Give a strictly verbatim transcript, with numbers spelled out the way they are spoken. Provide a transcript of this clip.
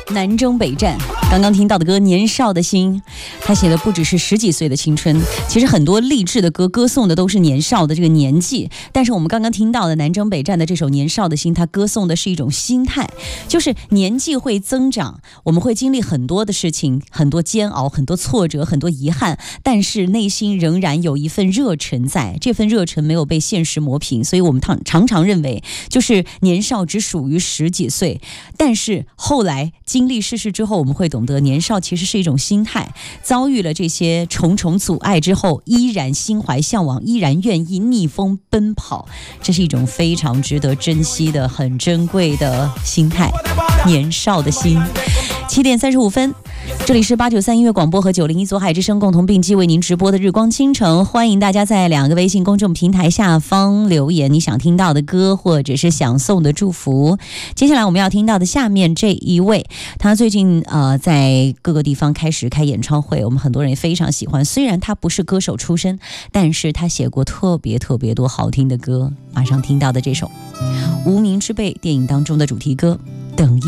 南征北战，刚刚听到的歌《年少的心》，他写的不只是十几岁的青春，其实很多励志的歌歌颂的都是年少的这个年纪。但是我们刚刚听到的南征北战的这首《年少的心》，它歌颂的是一种心态，就是年纪会增长，我们会经历很多的事情，很多煎熬，很多挫折，很多遗憾，但是内心仍然有一份热忱在，这份热忱没有被现实磨平。所以我们常常认为，就是年少只属于十几岁，但是后来经历世事之后，我们会懂得年少其实是一种心态，遭遇了这些重重阻碍之后，依然心怀向往，依然愿意逆风奔跑，这是一种非常值得珍惜的很珍贵的心态，年少的心。七点三十五分，这里是八九三音乐广播和九零一左海之声共同并机为您直播的日光倾城，欢迎大家在两个微信公众平台下方留言你想听到的歌或者是想送的祝福。接下来我们要听到的下面这一位，他最近呃在各个地方开始开演唱会，我们很多人也非常喜欢，虽然他不是歌手出身，但是他写过特别特别多好听的歌。马上听到的这首《无名之辈》电影当中的主题歌《等一